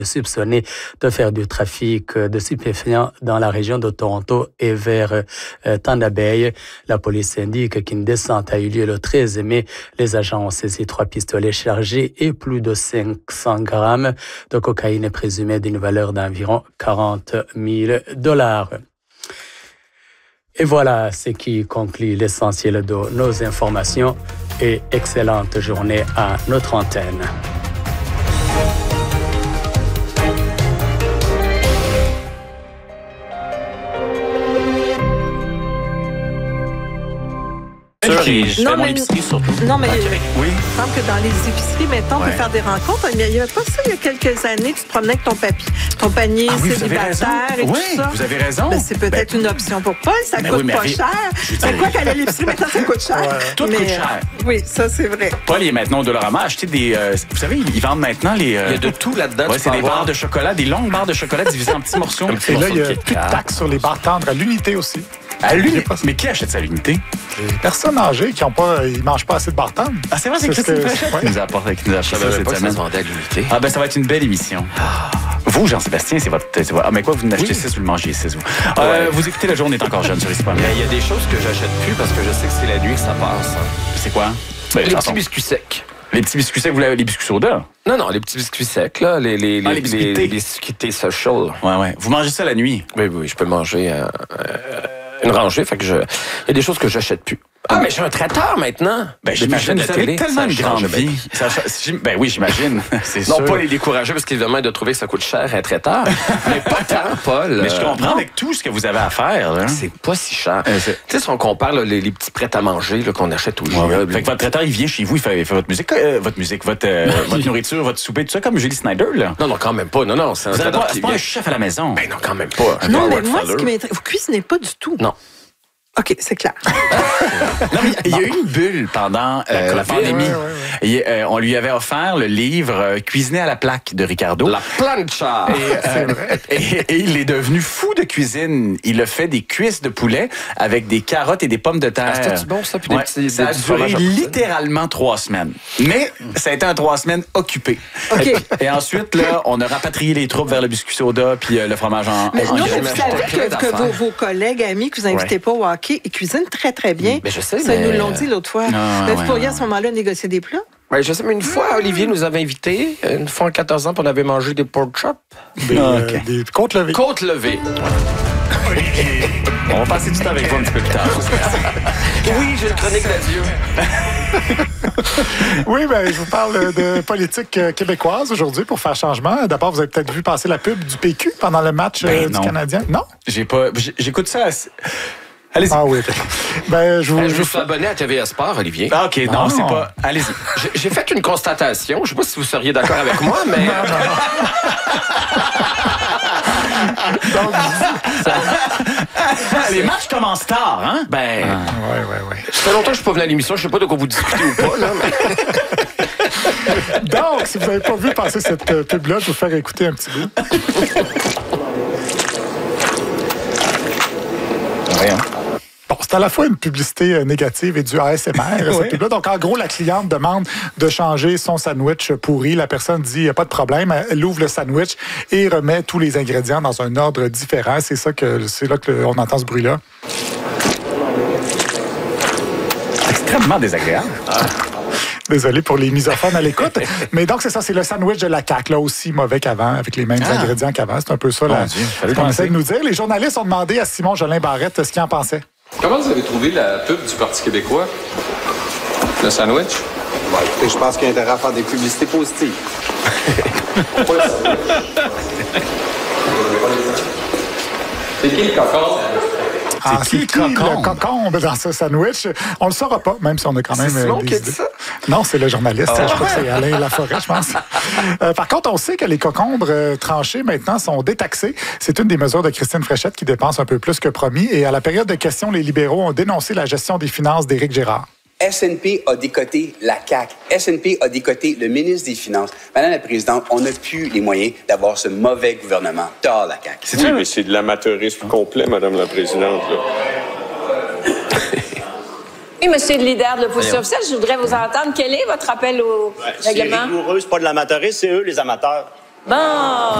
soupçonné de faire du trafic de stupéfiants dans la région de Toronto et vers Thunder Bay. La police indique qu'une descente a eu lieu le 13 mai. Les agents ont saisi 3 pistolets chargés et plus de 500 grammes de cocaïne présumée d'une valeur d'environ 40 000 $. Et voilà ce qui conclut l'essentiel de nos informations et excellente journée à notre antenne. Je fais mon épicerie surtout. Non, mais oui. il me semble que dans les épiceries, maintenant, on peut faire des rencontres. Mais il n'y avait pas ça il y a quelques années. Tu te promenais avec ton panier célibataire et tout ça. Vous avez raison. Ben, c'est peut-être une option pour Paul. Ça coûte pas cher. C'est quoi qu'aller à l'épicerie, maintenant, ça coûte cher. Tout coûte cher. Oui, ça, c'est vrai. Paul, il est maintenant au Dollarama. Acheter des... vous savez, ils vendent maintenant les... Il y a de tout là-dedans. Ouais, c'est des barres de chocolat, des longues barres de chocolat divisées en petits morceaux. Et là, il y a plus de taxes sur les barres tendres à l'unité aussi. À l'unité? Mais qui achète ça à l'unité? Les personnes âgées qui ils mangent pas assez de barres tendres. Ah, c'est vrai, c'est Christine Fréchette qui nous a apporté ça cette semaine. Ça se vendait à l'unité. Ah, ben ça va être une belle émission. Vous, Jean-Sébastien, c'est votre... Ah, mais quoi, vous n'achetez 6, vous le mangez 6, vous. Vous écoutez La Journée est encore jeune sur Espagne. Il y a des choses que j'achète plus parce que je sais que c'est la nuit que ça passe. C'est quoi? Les petits biscuits secs. Les petits biscuits secs, vous l'avez les biscuits soda? Non, les petits biscuits secs, là. Les biscuits thé social. Ouais. Vous mangez ça la nuit? Oui, je peux manger une rangée. Fait que il y a des choses que j'achète plus. Ah, mais j'ai un traiteur maintenant. Ben, j'imagine que vous avez tellement une grande vie. Ben oui, j'imagine. C'est sûr. Non, pas les décourager parce qu'évidemment, il doit trouver que ça coûte cher un traiteur. Mais pas tant, Paul. Mais je comprends avec tout ce que vous avez à faire. Là. C'est pas si cher. Tu sais, si on compare les petits prêts à manger qu'on achète au Giable. Fait que votre traiteur, il vient chez vous, il fait votre musique, votre nourriture, votre souper, tout ça, comme Julie Snyder, là. Non, quand même pas. Non, c'est pas un chef à la maison. Ben non, quand même pas. Non, mais moi, ce qui m'intéresse, vous cuisinez pas du tout. Non. OK, c'est clair. Non, mais il y a eu une bulle pendant la pandémie. Ouais. On lui avait offert le livre Cuisiner à la plaque de Ricardo. La plancha! Et il est devenu fou de cuisine. Il a fait des cuisses de poulet avec des carottes et des pommes de terre. C'était bon, ça? Puis ça a duré littéralement 3 semaines. Mais ça a été un 3 semaines occupé. Okay. Et ensuite, là, on a rapatrié les troupes vers le biscuit soda puis le fromage en mais non, mais graines. vous savez que vos collègues, amis que vous invitez pas au hockey, ils cuisinent très, très bien. Mais je sais, ça, ils nous l'ont dit l'autre fois. Vous pourriez à ce moment-là négocier des plats? Oui, je sais, mais une fois, Olivier nous avait invités, une fois en 14 ans, puis on avait mangé des pork chops. Des côtes levées. Côtes levées. On va passer du temps avec vous un petit peu plus tard. Oui, j'ai une chronique d'adieu. Oui, je vous parle de politique québécoise aujourd'hui pour faire changement. D'abord, vous avez peut-être vu passer la pub du PQ pendant le match du Canadien. Non? J'écoute ça. Allez-y. Ah oui. Je me suis abonné à TVA Sport, Olivier. Ah, OK. Non, c'est pas... Allez-y. J'ai fait une constatation. Je ne sais pas si vous seriez d'accord avec moi, mais... Donc, les matchs commencent tard, hein? Oui. Ça fait longtemps que je suis pas venu à l'émission. Je ne sais pas de quoi vous discutez ou pas, là, mais... Donc, si vous n'avez pas vu passer cette pub-là, je vais vous faire écouter un petit bout. Bon, c'est à la fois une publicité négative et du ASMR, cette pub-là. Donc, en gros, la cliente demande de changer son sandwich pourri. La personne dit, il n'y a pas de problème. Elle ouvre le sandwich et remet tous les ingrédients dans un ordre différent. C'est là qu'on entend ce bruit-là. Extrêmement désagréable. Désolé pour les misophones à l'écoute. Mais donc, c'est ça, c'est le sandwich de la CAQ, là aussi mauvais qu'avant, avec les mêmes ingrédients qu'avant. C'est un peu ça, ce qu'on essaie de nous dire. Les journalistes ont demandé à Simon Jolin Barrette ce qu'il en pensait. Comment vous avez trouvé la pub du Parti québécois? Le sandwich? Écoutez, je pense qu'il y a intérêt à faire des publicités positives. C'est qui le cocon? C'est qui le cocon dans ce sandwich? On le saura pas, même si on a quand même C'est Simon qui a idées. dit ça? Non, c'est le journaliste. Je crois que c'est Alain Laforêt, je pense. Par contre, on sait que les cocombres tranchés, maintenant, sont détaxés. C'est une des mesures de Christine Fréchette qui dépense un peu plus que promis. Et à la période de questions, les libéraux ont dénoncé la gestion des finances d'Éric Girard. SNP a décoté la CAQ. SNP a décoté le ministre des Finances. Madame la Présidente, on n'a plus les moyens d'avoir ce mauvais gouvernement dans la CAQ. Oui, mais c'est de l'amateurisme complet, Madame la Présidente. Oui, monsieur le leader de l'opposition officielle, je voudrais vous entendre. Quel est votre appel au règlement? C'est rigoureux, c'est pas de l'amateurisme, c'est eux les amateurs. Bon.